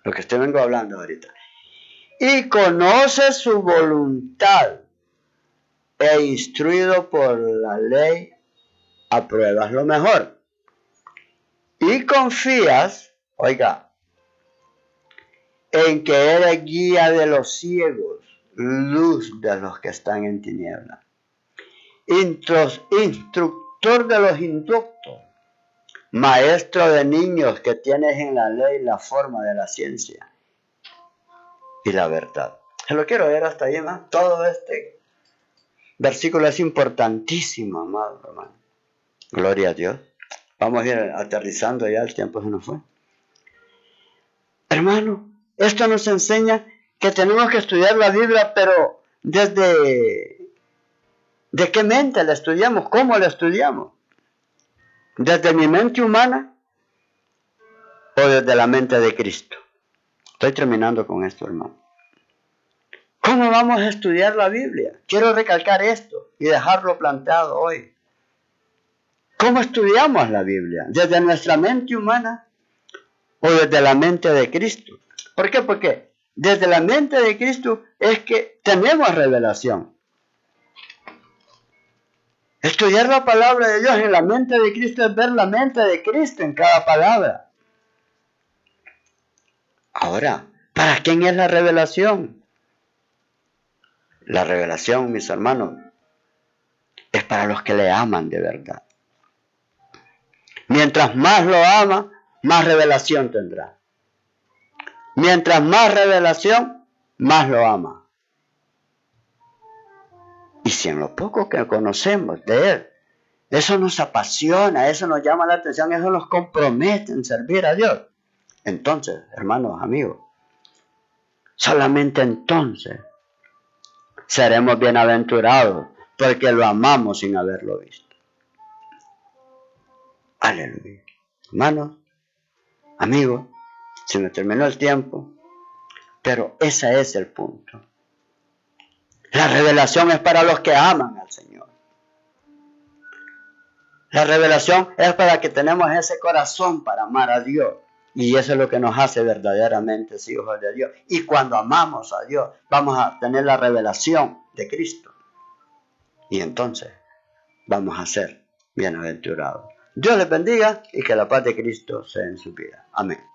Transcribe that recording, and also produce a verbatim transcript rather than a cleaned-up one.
lo que estoy vengo hablando ahorita. Y conoce su voluntad, e instruido por la ley, apruebas lo mejor. Y confías, oiga, en que eres guía de los ciegos, luz de los que están en tinieblas, instructor de los inductos, maestro de niños, que tienes en la ley la forma de la ciencia y la verdad. Se lo quiero ver hasta ahí, ¿no? Todo este versículo es importantísimo, amado hermano. Gloria a Dios. Vamos a ir aterrizando ya, el tiempo se nos fue. Hermano, esto nos enseña que tenemos que estudiar la Biblia, pero desde... ¿De qué mente la estudiamos? ¿Cómo la estudiamos? ¿Desde mi mente humana o desde la mente de Cristo? Estoy terminando con esto, hermano. ¿Cómo vamos a estudiar la Biblia? Quiero recalcar esto y dejarlo planteado hoy. ¿Cómo estudiamos la Biblia? ¿Desde nuestra mente humana o desde la mente de Cristo? ¿Por qué? Porque desde la mente de Cristo es que tenemos revelación. Estudiar la palabra de Dios en la mente de Cristo es ver la mente de Cristo en cada palabra. Ahora, ¿para quién es la revelación? La revelación, mis hermanos, es para los que le aman de verdad. Mientras más lo ama, más revelación tendrá. Mientras más revelación, más lo ama. Y si en lo poco que conocemos de Él, eso nos apasiona, eso nos llama la atención, eso nos compromete en servir a Dios, entonces, hermanos, amigos, solamente entonces seremos bienaventurados, porque lo amamos sin haberlo visto. Aleluya. Hermanos, amigos, se me terminó el tiempo, pero ese es el punto. La revelación es para los que aman al Señor. La revelación es para que tenemos ese corazón para amar a Dios. Y eso es lo que nos hace verdaderamente hijos de Dios. Y cuando amamos a Dios, vamos a tener la revelación de Cristo. Y entonces vamos a ser bienaventurados. Dios les bendiga y que la paz de Cristo sea en su vida. Amén.